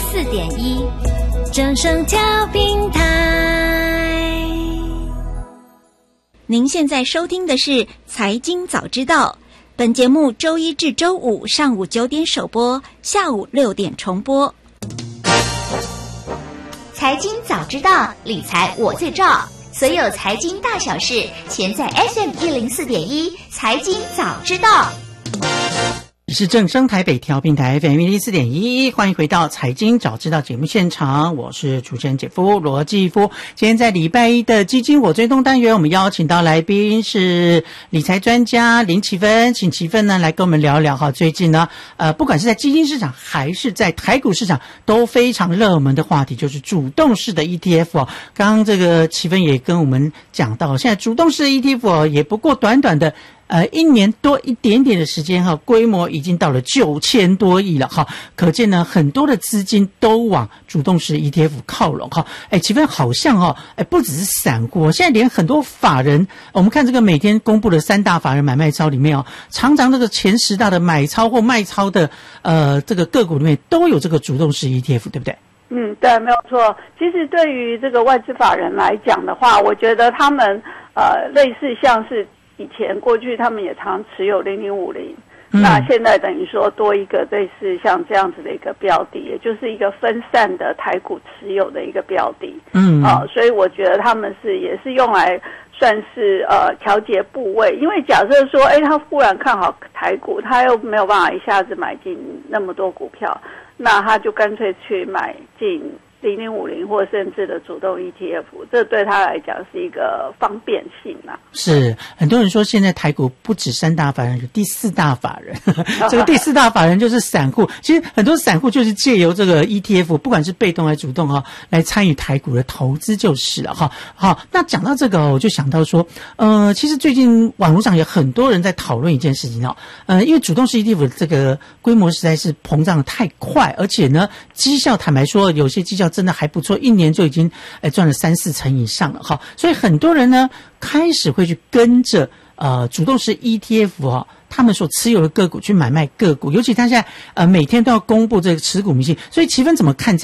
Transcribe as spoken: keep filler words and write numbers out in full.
四点一，正声调频台。 您现在收听的是《财经早知道》，本节目周一至周五上午九点首播，下午六点重播。 财经早知道，理财我最照。所有财经大小事，全在 F M 一零四点一财经早知道。 是正声台北调频台 F M 一零四点一，欢迎回到财经早知道节目现场，我是主持人姐夫罗继夫。今天在礼拜一的基金我追踪单元，我们邀请到来宾是理财专家林奇芬，请奇芬呢来跟我们聊聊哈，最近呢呃不管是在基金市场还是在台股市场都非常热门的话题，就是主动式的 E T F 哦。刚刚这个奇芬也跟我们讲到，现在主动式的 E T F 哦，也不过短短的呃，一年多一点点的时间哈，规模已经到了九千多亿了哈，可见呢，很多的资金都往主动式 E T F 靠拢哈。哎，奇芬好像哦，哎，不只是散户，现在连很多法人，我们看这个每天公布的三大法人买卖超里面哦，常常这个前十大的买超或卖超的呃这个个股里面都有这个主动式 E T F， 对不对？ 嗯，对，没有错。其实对于这个外资法人来讲的话，我觉得他们呃类似像是以前过去他们也常持有零零五零，那现在等于说多一个类似像这样子的一个标的，也就是一个分散的台股持有的一个标的。嗯，啊、呃，所以我觉得他们是也是用来算是呃调节部位，因为假设说，哎，他忽然看好台股，他又没有办法一下子买进那么多股票，那他就干脆去买进零零五零或甚至的主动 E T F， 这对他来讲是一个方便性啊。 是，很多人说现在台股不止三大法人，有第四大法人。这个第四大法人就是散户。其实很多散户就是借由这个 E T F， 不管是被动还是主动哈，来参与台股的投资就是了哈。好，那讲到这个，我就想到说，呃，其实最近网络上有很多人在讨论一件事情哦，呃，因为主动式 E T F 这个规模实在是膨胀得太快，而且呢，绩效坦白说，有些绩效真的还不错，一年就已经呃赚了三四成以上了哈，所以很多人呢开始会去跟着呃主动式 E T F 哈，他们所持有的个股去买卖个股，尤其他现在呃每天都要公布这个持股明细，所以奇芬怎么看这